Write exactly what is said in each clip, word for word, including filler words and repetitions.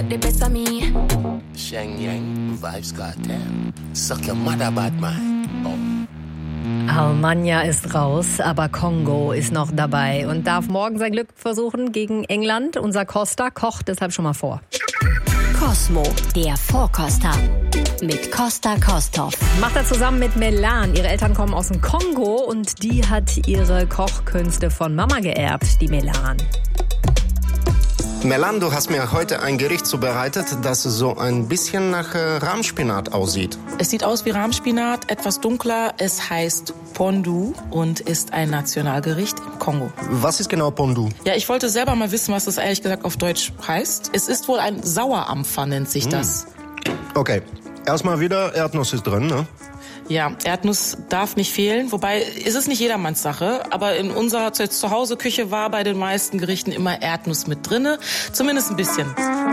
the best of me. Shenyang, Vibes Cartel. Suck your mother, bad man. Oh. Almania ist raus, aber Kongo ist noch dabei und darf morgen sein Glück versuchen gegen England. Unser Costa kocht deshalb schon mal vor. Cosmo, der Vorkoster mit Costa Kosthoff. Macht er zusammen mit Melan. Ihre Eltern kommen aus dem Kongo und die hat ihre Kochkünste von Mama geerbt, die Melan. Melan, du hast mir heute ein Gericht zubereitet, das so ein bisschen nach äh, Rahmspinat aussieht. Es sieht aus wie Rahmspinat, etwas dunkler. Es heißt Pondu und ist ein Nationalgericht im Kongo. Was ist genau Pondu? Ja, ich wollte selber mal wissen, was das ehrlich gesagt auf Deutsch heißt. Es ist wohl ein Sauerampfer, nennt sich das. Okay, erstmal wieder Erdnuss ist drin, ne? Ja, Erdnuss darf nicht fehlen, wobei ist es nicht jedermanns Sache, aber in unserer Zuhause-Küche war bei den meisten Gerichten immer Erdnuss mit drinne, zumindest ein bisschen.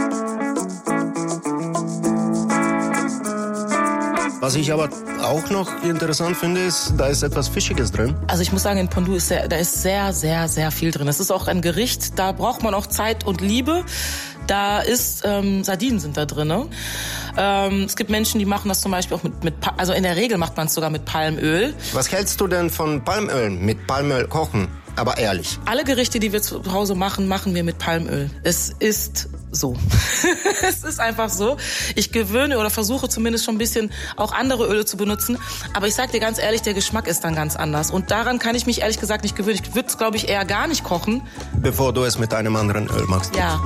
Was ich aber auch noch interessant finde, ist, da ist etwas Fischiges drin. Also ich muss sagen, in Pondu ist sehr, da ist sehr, sehr, sehr viel drin. Es ist auch ein Gericht, da braucht man auch Zeit und Liebe. Da ist, ähm, Sardinen sind da drin. Ähm, es gibt Menschen, die machen das zum Beispiel auch mit, mit, also in der Regel macht man es sogar mit Palmöl. Was hältst du denn von Palmöl? Mit Palmöl kochen, aber ehrlich. Alle Gerichte, die wir zu Hause machen, machen wir mit Palmöl. Es ist so. Es ist einfach so. Ich gewöhne oder versuche zumindest schon ein bisschen auch andere Öle zu benutzen. Aber ich sag dir ganz ehrlich, der Geschmack ist dann ganz anders. Und daran kann ich mich ehrlich gesagt nicht gewöhnen. Ich würde es, glaube ich, eher gar nicht kochen. Bevor du es mit einem anderen Öl machst. Ja.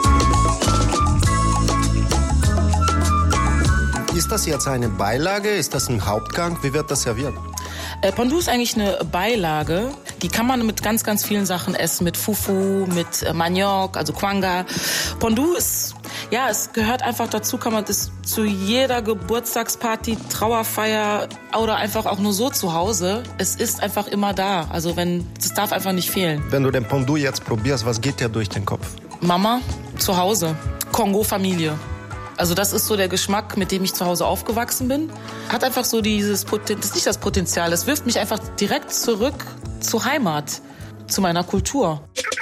Ist das jetzt eine Beilage? Ist das ein Hauptgang? Wie wird das serviert? Äh, Pondu ist eigentlich eine Beilage. Die kann man mit ganz, ganz vielen Sachen essen. Mit Fufu, mit äh, Maniok, also Kwanga. Pondu ist, ja, es gehört einfach dazu, kann man das zu jeder Geburtstagsparty, Trauerfeier oder einfach auch nur so zu Hause. Es ist einfach immer da. Also wenn, es darf einfach nicht fehlen. Wenn du den Pondu jetzt probierst, was geht dir durch den Kopf? Mama, zu Hause. Kongo-Familie. Also das ist so der Geschmack, mit dem ich zu Hause aufgewachsen bin. Hat einfach so dieses Potenzial, das ist nicht das Potenzial, das wirft mich einfach direkt zurück zur Heimat, zu meiner Kultur.